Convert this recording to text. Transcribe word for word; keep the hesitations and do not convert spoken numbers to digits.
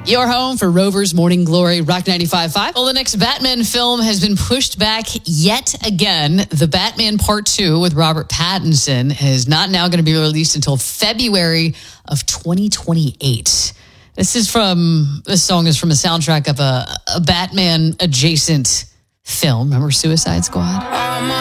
Your home for Rover's Morning Glory, Rock ninety-five point five. Well, the next Batman film has been pushed back yet again. The Batman Part two with Robert Pattinson is not now going to be released until February of twenty twenty-eight. This is from, this song is from a soundtrack of a, a Batman-adjacent film. Remember Suicide Squad?